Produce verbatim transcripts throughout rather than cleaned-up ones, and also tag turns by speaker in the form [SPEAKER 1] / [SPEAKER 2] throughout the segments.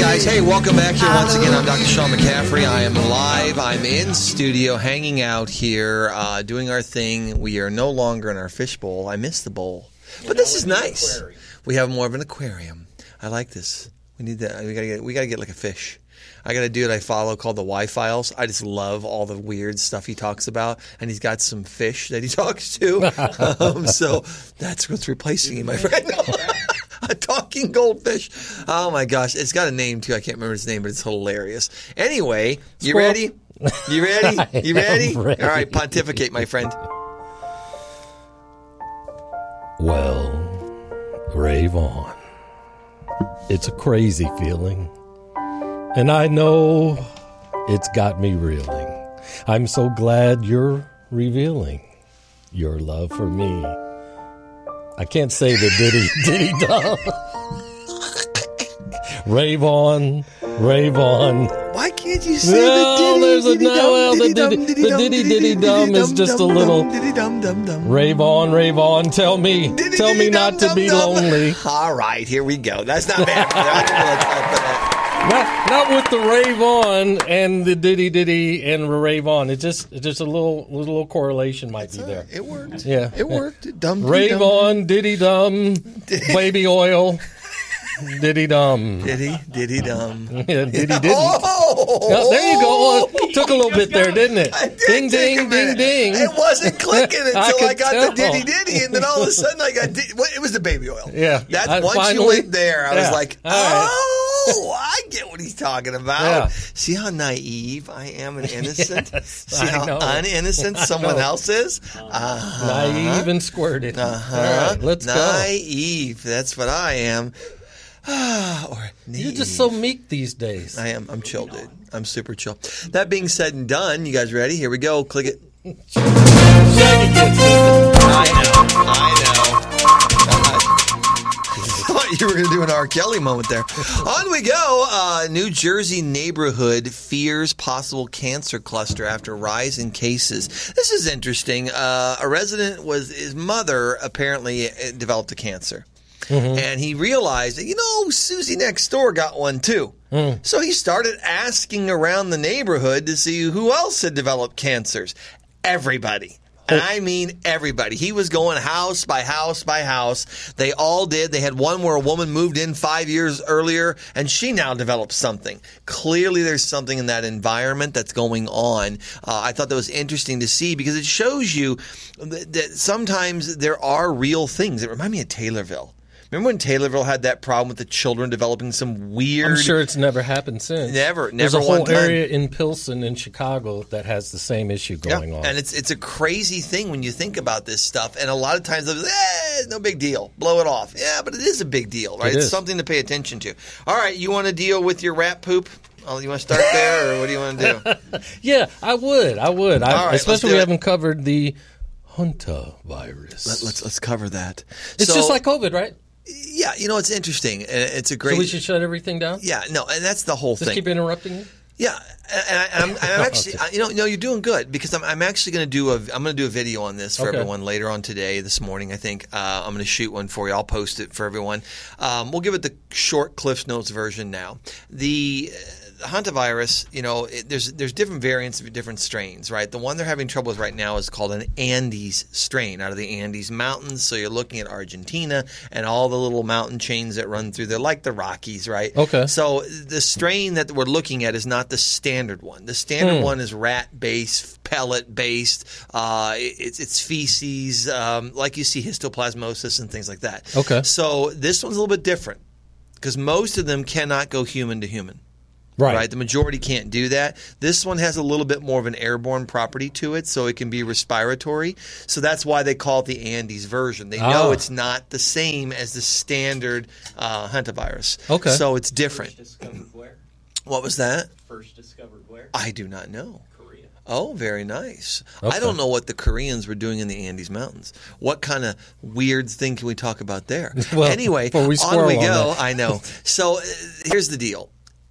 [SPEAKER 1] guys. Hey, welcome back here once again. I'm Doctor Sean McCaffrey. I am live. I'm in studio, hanging out here, uh, doing our thing. We are no longer in our fish bowl. I miss the bowl, but this is nice. We have more of an aquarium. I like this. We need that. We gotta get. We gotta get like a fish. I got a dude I follow called the Y-Files. I just love all the weird stuff he talks about, and he's got some fish that he talks to. um, so that's what's replacing him, my friend. A talking goldfish. Oh, my gosh. It's got a name, too. I can't remember its name, but it's hilarious. Anyway, you
[SPEAKER 2] Squirrel.
[SPEAKER 1] ready? You ready? You ready?
[SPEAKER 2] ready?
[SPEAKER 1] All right, pontificate, my friend.
[SPEAKER 2] Well, rave on. It's a crazy feeling. And I know it's got me reeling. I'm so glad you're revealing your love for me. I can't say the diddy diddy dum. Rave on, rave on.
[SPEAKER 1] Why can't you say
[SPEAKER 2] No,
[SPEAKER 1] the diddy,
[SPEAKER 2] there's a
[SPEAKER 1] diddy
[SPEAKER 2] no,
[SPEAKER 1] dum,
[SPEAKER 2] well, the
[SPEAKER 1] diddy dum,
[SPEAKER 2] diddy-
[SPEAKER 1] diddy
[SPEAKER 2] the
[SPEAKER 1] dum,
[SPEAKER 2] diddy
[SPEAKER 1] diddy
[SPEAKER 2] diddy dum
[SPEAKER 1] diddy
[SPEAKER 2] is
[SPEAKER 1] dum,
[SPEAKER 2] just a
[SPEAKER 1] dum,
[SPEAKER 2] little-
[SPEAKER 1] dum, diddy dum, dum, dum.
[SPEAKER 2] Rave on, rave on. Tell me,
[SPEAKER 1] Diddy,
[SPEAKER 2] tell me
[SPEAKER 1] diddy,
[SPEAKER 2] not
[SPEAKER 1] dum,
[SPEAKER 2] to
[SPEAKER 1] dum,
[SPEAKER 2] be
[SPEAKER 1] dum.
[SPEAKER 2] lonely.
[SPEAKER 1] All right, here we go. That's not bad. That's not bad.
[SPEAKER 2] Not, not with the rave on and the diddy diddy and rave on. It just, it's just a little, little correlation might be there.
[SPEAKER 1] It worked.
[SPEAKER 2] Yeah.
[SPEAKER 1] It worked. Dum,
[SPEAKER 2] Rave
[SPEAKER 1] dum.
[SPEAKER 2] on, diddy dum, baby oil, diddy dum.
[SPEAKER 1] Diddy, diddy dum.
[SPEAKER 2] Yeah, diddy diddy.
[SPEAKER 1] Oh!
[SPEAKER 2] Oh, there you go. Well, took a little bit there, didn't it?
[SPEAKER 1] I did
[SPEAKER 2] Ding,
[SPEAKER 1] take a
[SPEAKER 2] ding, ding,
[SPEAKER 1] minute.
[SPEAKER 2] ding.
[SPEAKER 1] It wasn't clicking until
[SPEAKER 2] I
[SPEAKER 1] I,
[SPEAKER 2] could
[SPEAKER 1] got
[SPEAKER 2] tell.
[SPEAKER 1] the diddy diddy, and then all of a sudden I got di- well, it was the baby oil.
[SPEAKER 2] Yeah.
[SPEAKER 1] That's
[SPEAKER 2] I
[SPEAKER 1] once you
[SPEAKER 2] finally-
[SPEAKER 1] went there, I was
[SPEAKER 2] Yeah.
[SPEAKER 1] like,
[SPEAKER 2] All right.
[SPEAKER 1] oh, I get what he's talking about.
[SPEAKER 2] Yeah.
[SPEAKER 1] See how naive I am and innocent.
[SPEAKER 2] Yes,
[SPEAKER 1] See
[SPEAKER 2] I
[SPEAKER 1] how
[SPEAKER 2] know.
[SPEAKER 1] uninnocent someone
[SPEAKER 2] know.
[SPEAKER 1] else is. Uh-huh.
[SPEAKER 2] Naive and squirted.
[SPEAKER 1] Uh-huh.
[SPEAKER 2] All right, let's go.
[SPEAKER 1] Naive. That's what I am. or naive.
[SPEAKER 2] You're just so meek these days.
[SPEAKER 1] I am. I'm chill, dude. I'm super chill. That being said and done, you guys ready? Here we go. Click it.
[SPEAKER 2] Shaggy gets it.
[SPEAKER 1] I know. I know. Thought you were going to do an R. Kelly moment there. On we go. Uh, New Jersey neighborhood fears possible cancer cluster after rise in cases. This is interesting. Uh, a resident was his mother apparently developed a cancer. Mm-hmm. And he realized that, you know, Susie next door got one too. Mm. So he started asking around the neighborhood to see who else had developed cancers. Everybody. And I mean everybody. He was going house by house by house. They all did. They had one where a woman moved in five years earlier, and she now developed something. Clearly, there's something in that environment that's going on. Uh, I thought that was interesting to see because it shows you that, that sometimes there are real things. It reminded me of Taylorville. Remember when Taylorville had that problem with the children developing some weird...
[SPEAKER 2] I'm sure it's never happened since.
[SPEAKER 1] Never, never
[SPEAKER 2] There's a
[SPEAKER 1] one
[SPEAKER 2] whole
[SPEAKER 1] time.
[SPEAKER 2] area in Pilsen in Chicago that has the same issue going
[SPEAKER 1] yeah.
[SPEAKER 2] on.
[SPEAKER 1] And it's it's a crazy thing when you think about this stuff. And a lot of times, eh, no big deal. Blow it off. Yeah, but it is a big deal, right?
[SPEAKER 2] It
[SPEAKER 1] It's
[SPEAKER 2] is.
[SPEAKER 1] something to pay attention to. All right, you want to deal with your rat poop? Oh, you want to start there, or what do you want to do?
[SPEAKER 2] Yeah, I would. I would. I,
[SPEAKER 1] All right, let's
[SPEAKER 2] especially
[SPEAKER 1] do
[SPEAKER 2] we
[SPEAKER 1] it.
[SPEAKER 2] haven't covered the Hunter virus.
[SPEAKER 1] Let, let's let's cover that.
[SPEAKER 2] it's
[SPEAKER 1] So,
[SPEAKER 2] just like COVID, right?
[SPEAKER 1] yeah, you know, it's interesting. And it's a great.
[SPEAKER 2] So we should shut everything down?
[SPEAKER 1] yeah, no, and that's the whole
[SPEAKER 2] Just
[SPEAKER 1] thing.
[SPEAKER 2] keep interrupting you?
[SPEAKER 1] Yeah, and, I, and I'm, and I'm actually, I- you know, no, you're doing good because I'm, I'm actually going to do a, I'm going to do a video on this for
[SPEAKER 2] Okay.
[SPEAKER 1] everyone later on today, this morning. I think uh, I'm going to shoot one for you. I'll post it for everyone. Um, we'll give it the short Cliff Notes version now. The uh, hantavirus, you know, it, there's there's different variants of different strains, right? The one they're having trouble with right now is called an Andes strain out of the Andes Mountains. So you're looking at Argentina and all the little mountain chains that run through there, like the Rockies, right?
[SPEAKER 2] Okay.
[SPEAKER 1] So the strain that we're looking at is not the standard one. The standard
[SPEAKER 2] Hmm.
[SPEAKER 1] one is rat-based, pellet-based. Uh, it- it's, it's feces, um, like you see histoplasmosis and things like that.
[SPEAKER 2] Okay.
[SPEAKER 1] So this one's a little bit different because most of them cannot go human to human.
[SPEAKER 2] Right.
[SPEAKER 1] Right, the majority can't do that. This one has a little bit more of an airborne property to it, so it can be respiratory. So that's why they call it the Andes version. They know
[SPEAKER 2] Ah.
[SPEAKER 1] it's not the same as the standard uh, hantavirus.
[SPEAKER 2] Okay.
[SPEAKER 1] So it's different.
[SPEAKER 3] First discovered where?
[SPEAKER 1] What was that?
[SPEAKER 3] First discovered where?
[SPEAKER 1] I do not know.
[SPEAKER 3] Korea.
[SPEAKER 1] Oh, very nice.
[SPEAKER 2] Okay.
[SPEAKER 1] I don't know what the Koreans were doing in the Andes Mountains. What kind of weird thing can we talk about there?
[SPEAKER 2] Well,
[SPEAKER 1] anyway,
[SPEAKER 2] before we
[SPEAKER 1] on
[SPEAKER 2] squirrel
[SPEAKER 1] we
[SPEAKER 2] on
[SPEAKER 1] go.
[SPEAKER 2] that.
[SPEAKER 1] I know. So uh, here's the deal.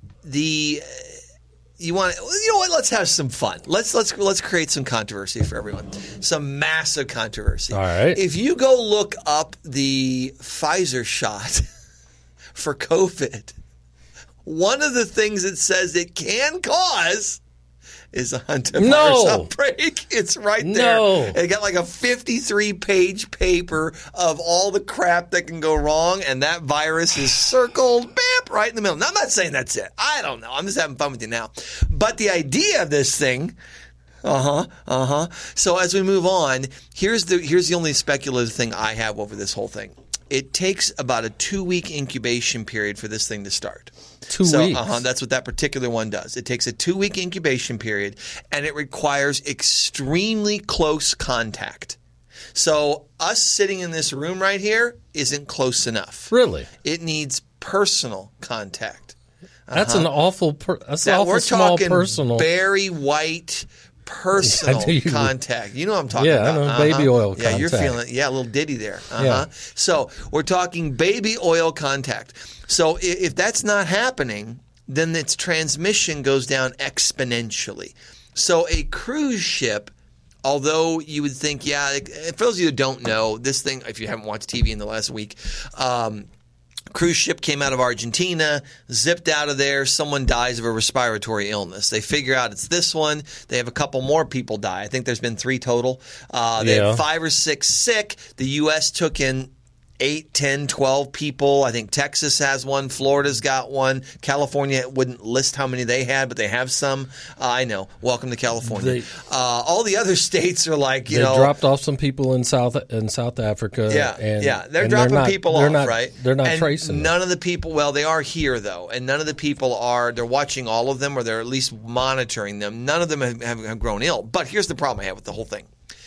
[SPEAKER 1] The you want you know what? Let's have some fun. Let's let's let's create some controversy for everyone. Some massive controversy.
[SPEAKER 2] All right.
[SPEAKER 1] If you go look up the Pfizer shot for COVID, one of the things it says it can cause is a hantavirus
[SPEAKER 2] No.
[SPEAKER 1] outbreak. It's right there.
[SPEAKER 2] No.
[SPEAKER 1] It got like a fifty-three page paper of all the crap that can go wrong, and that virus is circled, bam, right in the middle. Now, I'm not saying that's it. I don't know. I'm just having fun with you now. But the idea of this thing, uh-huh, uh-huh. So as we move on, here's the here's the only speculative thing I have over this whole thing. It takes about a two-week incubation period for this thing to start.
[SPEAKER 2] Two
[SPEAKER 1] so,
[SPEAKER 2] weeks.
[SPEAKER 1] Uh-huh, that's what that particular one does. It takes a two-week incubation period, and it requires extremely close contact. So us sitting in this room right here isn't close enough.
[SPEAKER 2] Really?
[SPEAKER 1] It needs personal contact.
[SPEAKER 2] That's an awful. Per- that's an
[SPEAKER 1] Now,
[SPEAKER 2] awful
[SPEAKER 1] we're
[SPEAKER 2] small
[SPEAKER 1] talking
[SPEAKER 2] personal.
[SPEAKER 1] Barry White personal
[SPEAKER 2] Yeah, you-
[SPEAKER 1] contact. You know what I'm talking
[SPEAKER 2] Yeah, I
[SPEAKER 1] about.
[SPEAKER 2] know,
[SPEAKER 1] Uh-huh.
[SPEAKER 2] baby oil
[SPEAKER 1] Yeah, you're
[SPEAKER 2] contact.
[SPEAKER 1] feeling it. Yeah, a little ditty there. Uh-huh.
[SPEAKER 2] Yeah.
[SPEAKER 1] So we're talking baby oil contact. So i- if that's not happening, then its transmission goes down exponentially. So a cruise ship, although you would think, yeah, like, for those of you who don't know, this thing, if you haven't watched T V in the last week, um, cruise ship came out of Argentina, zipped out of there. Someone dies of a respiratory illness. They figure out it's this one. They have a couple more people die. I think there's been three total. Uh, they
[SPEAKER 2] Yeah.
[SPEAKER 1] had five or six sick. The U S took in eight, ten, twelve people. I think Texas has one. Florida's got one. California wouldn't list how many they had, but they have some. Uh, I know. Welcome to California.
[SPEAKER 2] They-
[SPEAKER 1] uh, all the other states are like, you
[SPEAKER 2] they
[SPEAKER 1] know.
[SPEAKER 2] dropped off some people in South in South Africa.
[SPEAKER 1] Yeah,
[SPEAKER 2] and,
[SPEAKER 1] yeah, they're
[SPEAKER 2] and
[SPEAKER 1] dropping
[SPEAKER 2] not,
[SPEAKER 1] people
[SPEAKER 2] they're
[SPEAKER 1] off,
[SPEAKER 2] not,
[SPEAKER 1] right?
[SPEAKER 2] They're not
[SPEAKER 1] and
[SPEAKER 2] tracing them.
[SPEAKER 1] none of the people. Well, they are here though, and none of the people are. They're watching all of them, or they're at least monitoring them. None of them have, have, have grown ill. But here's the problem I have with the whole thing: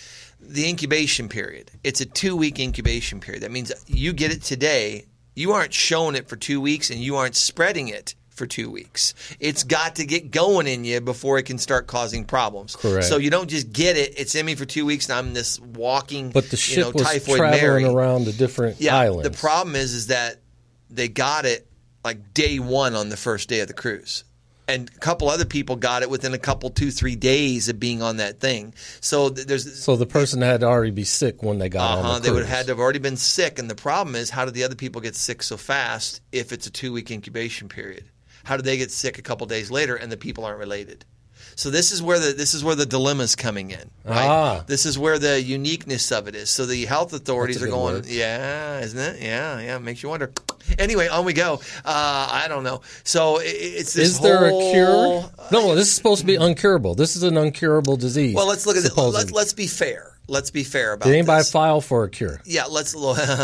[SPEAKER 1] the incubation period. It's a two-week incubation period. That means you get it today. You aren't showing it for two weeks, and you aren't spreading it for two weeks. It's got to get going in you before it can start causing problems.
[SPEAKER 2] Correct.
[SPEAKER 1] So you don't just get it. It's in me for two weeks, and I'm this walking,
[SPEAKER 2] But the
[SPEAKER 1] you know,
[SPEAKER 2] ship was
[SPEAKER 1] typhoid
[SPEAKER 2] traveling
[SPEAKER 1] Mary.
[SPEAKER 2] around the different
[SPEAKER 1] Yeah,
[SPEAKER 2] islands.
[SPEAKER 1] the problem is is that they got it like day one on the first day of the cruise. And a couple other people got it within a couple, two, three days of being on that thing. So th- there's
[SPEAKER 2] So the person had to already be sick when they got on
[SPEAKER 1] uh-huh,
[SPEAKER 2] the
[SPEAKER 1] they would
[SPEAKER 2] cruise.
[SPEAKER 1] have had to have already been sick. And the problem is, how did the other people get sick so fast if it's a two-week incubation period? How did they get sick a couple days later and the people aren't related? So this is where the this is where the dilemma's coming in. Right?
[SPEAKER 2] Ah.
[SPEAKER 1] This is where the uniqueness of it is. So the health authorities
[SPEAKER 2] That's
[SPEAKER 1] are
[SPEAKER 2] a good
[SPEAKER 1] going,
[SPEAKER 2] word.
[SPEAKER 1] yeah, isn't it? Yeah, yeah, makes you wonder. Anyway, on we go. Uh, I don't know. So it, it's this
[SPEAKER 2] Is there
[SPEAKER 1] whole,
[SPEAKER 2] a cure? No, this is supposed to be uncurable. This is an uncurable disease.
[SPEAKER 1] Well, let's look at it.
[SPEAKER 2] supposedly.
[SPEAKER 1] Let's, let's be fair. Let's be fair about
[SPEAKER 2] Did anybody
[SPEAKER 1] this.
[SPEAKER 2] file for a cure?
[SPEAKER 1] Yeah, let's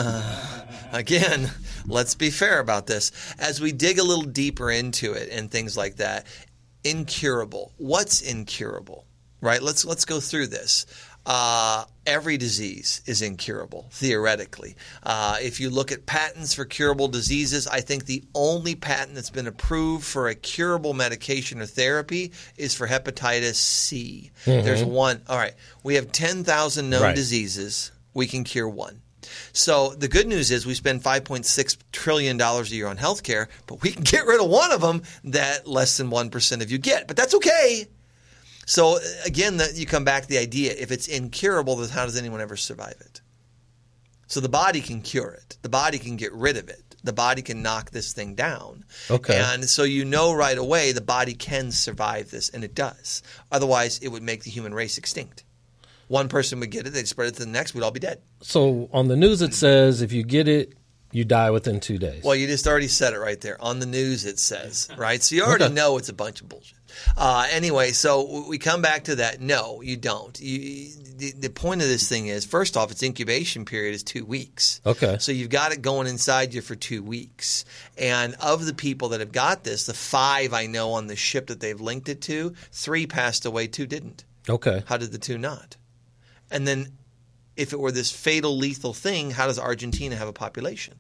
[SPEAKER 1] again, let's be fair about this. As we dig a little deeper into it and things like that, incurable. What's incurable? Right? Let's let's go through this. Uh, every disease is incurable, theoretically. Uh, if you look at patents for curable diseases, I think the only patent that's been approved for a curable medication or therapy is for hepatitis C. There's one. All right. We have ten thousand known
[SPEAKER 2] Right.
[SPEAKER 1] diseases. We can cure one. So the good news is we spend five point six trillion dollars a year on healthcare, but we can get rid of one of them that less than one percent of you get. But that's okay. So again, the, you come back to the idea, if it's incurable, then how does anyone ever survive it? So the body can cure it. The body can get rid of it. The body can knock this thing down.
[SPEAKER 2] Okay.
[SPEAKER 1] And so you know right away the body can survive this, and it does. Otherwise, it would make the human race extinct. One person would get it, they'd spread it to the next, we'd all be dead.
[SPEAKER 2] So on the news it says if you get it, you die within two days.
[SPEAKER 1] Well, you just already said it right there. On the news it says, right? So you already
[SPEAKER 2] Okay.
[SPEAKER 1] know it's a bunch of bullshit. Uh, anyway, so we come back to that. No, you don't. You, the, the point of this thing is, first off, its incubation period is two weeks.
[SPEAKER 2] Okay.
[SPEAKER 1] So you've got it going inside you for two weeks. And of the people that have got this, the five I know on the ship that they've linked it to, three passed away, two didn't.
[SPEAKER 2] Okay.
[SPEAKER 1] How did the two not? And then if it were this fatal, lethal thing, how does Argentina have a population?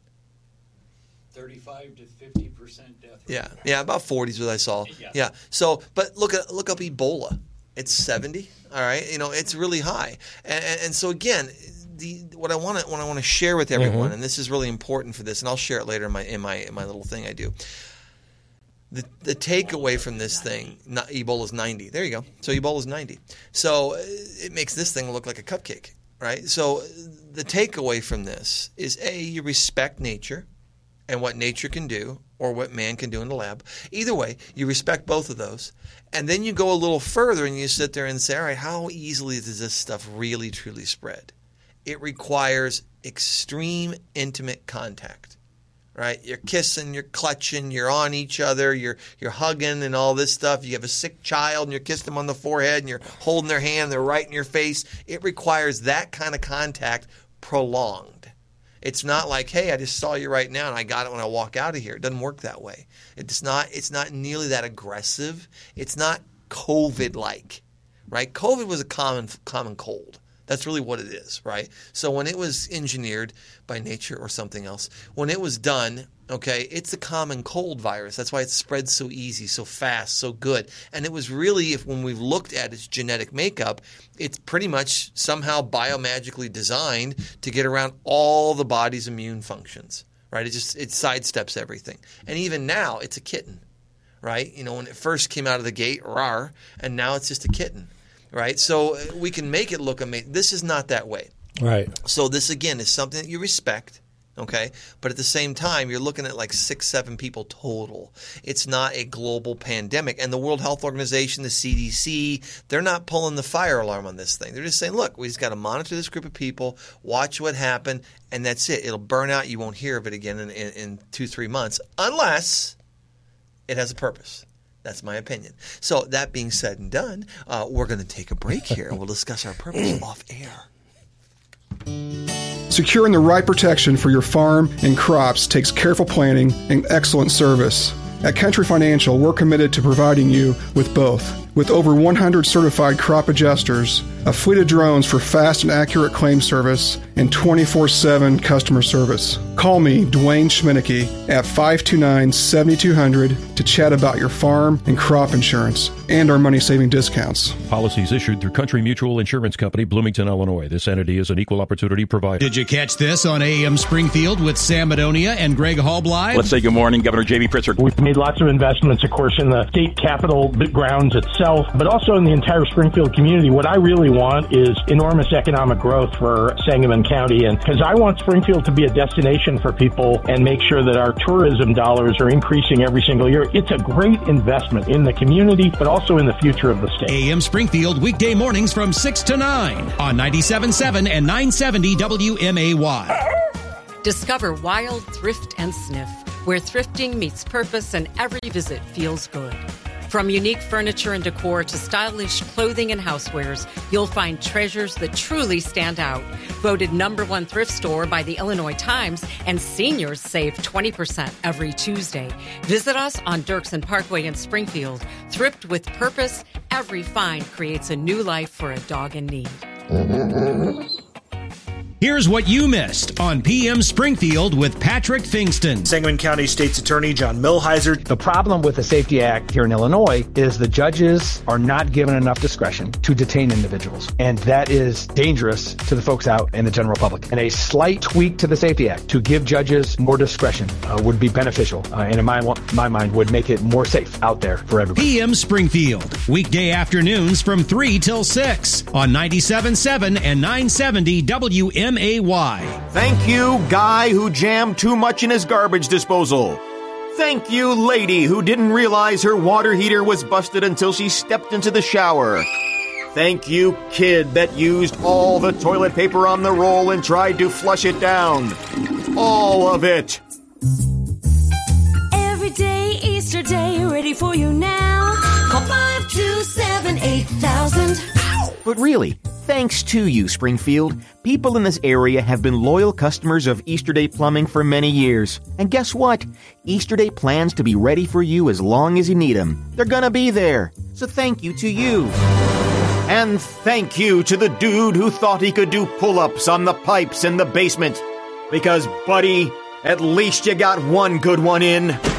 [SPEAKER 3] thirty-five to fifty percent death rate.
[SPEAKER 1] Yeah, yeah, about forty is what I saw.
[SPEAKER 3] Yeah.
[SPEAKER 1] Yeah. So, but look at look up Ebola. It's seventy. All right, you know, it's really high. And, and, and so again, the what I want to what I want to share with everyone,
[SPEAKER 2] Mm-hmm.
[SPEAKER 1] and this is really important for this, and I'll share it later in my in my in my little thing I do. The the takeaway from this thing, not, Ebola's ninety. There you go. So Ebola's ninety. So uh, it makes this thing look like a cupcake, right? So uh, the takeaway from this is A, you respect nature and what nature can do, or what man can do in the lab. Either way, you respect both of those. And then you go a little further and you sit there and say, all right, how easily does this stuff really, truly spread? It requires extreme intimate contact, right? You're kissing, you're clutching, you're on each other, you're you're hugging and all this stuff. You have a sick child and you're kissing them on the forehead and you're holding their hand, they're right in your face. It requires that kind of contact prolonged. It's not like, hey, I just saw you right now and I got it when I walk out of here. It doesn't work that way. It's not it's not nearly that aggressive. It's not COVID-like, right? COVID was a common common cold. That's really what it is, right? So when it was engineered by nature or something else, when it was done, okay, it's a common cold virus. That's why it spreads so easy, so fast, so good. And it was really, if when we've looked at its genetic makeup, it's pretty much somehow biomagically designed to get around all the body's immune functions, right? It just it sidesteps everything. And even now, it's a kitten, right? You know, when it first came out of the gate, rawr, and now it's just a kitten. Right, so we can make it look amazing. This is not that way.
[SPEAKER 2] Right.
[SPEAKER 1] So this, again, is something that you respect, okay? But at the same time, you're looking at like six, seven people total. It's not a global pandemic. And the World Health Organization, the C D C, they're not pulling the fire alarm on this thing. They're just saying, look, we just got to monitor this group of people, watch what happened, and that's it. It'll burn out. You won't hear of it again in, in, in two, three months unless it has a purpose. That's my opinion. So that being said and done, uh, we're going to take a break here, and we'll discuss our purpose off air.
[SPEAKER 4] Securing the right protection for your farm and crops takes careful planning and excellent service. At Country Financial, we're committed to providing you with both. With over one hundred certified crop adjusters, a fleet of drones for fast and accurate claim service, and twenty-four seven customer service. Call me, Dwayne Schminicki, at five two nine, seven two zero zero to chat about your farm and crop insurance and our money-saving discounts.
[SPEAKER 5] Policies issued through Country Mutual Insurance Company, Bloomington, Illinois. This entity is an equal opportunity provider.
[SPEAKER 6] Did you catch this on A M Springfield with Sam Madonia and Greg Hallbly?
[SPEAKER 7] Let's say good morning, Governor J B Pritzker.
[SPEAKER 8] We've made lots of investments, of course, in the state capitol grounds itself, but also in the entire Springfield community. What I really want is enormous economic growth for Sangamon County, and because I want Springfield to be a destination for people and make sure that our tourism dollars are increasing every single year. It's a great investment in the community, but also in the future of the state.
[SPEAKER 6] A M Springfield, weekday mornings from six to nine on ninety-seven point seven and nine seventy W M A Y.
[SPEAKER 9] Discover Wild Thrift and Sniff, where thrifting meets purpose and every visit feels good. From unique furniture and decor to stylish clothing and housewares, you'll find treasures that truly stand out. Voted number one thrift store by the Illinois Times, and seniors save twenty percent every Tuesday. Visit us on Dirksen Parkway in Springfield. Thrift with purpose. Every find creates a new life for a dog in need.
[SPEAKER 6] Here's what you missed on P M Springfield with Patrick Fingston.
[SPEAKER 10] Sangamon County State's Attorney John Millhiser.
[SPEAKER 11] The problem with the Safety Act here in Illinois is the judges are not given enough discretion to detain individuals. And that is dangerous to the folks out in the general public. And a slight tweak to the Safety Act to give judges more discretion uh, would be beneficial. Uh, and in my, my mind, would make it more safe out there for everybody.
[SPEAKER 6] P M Springfield, weekday afternoons from three till six on ninety-seven point seven and nine seventy W M A Y.
[SPEAKER 7] Thank you, guy who jammed too much in his garbage disposal. Thank you, lady who didn't realize her water heater was busted until she stepped into the shower. Thank you, kid that used all the toilet paper on the roll and tried to flush it down. All of it.
[SPEAKER 12] Every day, Easter Day, ready for you now. Call five two seven, eight thousand.
[SPEAKER 7] But really, thanks to you, Springfield, people in this area have been loyal customers of Easter Day Plumbing for many years. And guess what? Easter Day plans to be ready for you as long as you need them. They're gonna be there. So thank you to you. And thank you to the dude who thought he could do pull-ups on the pipes in the basement. Because, buddy, at least you got one good one in.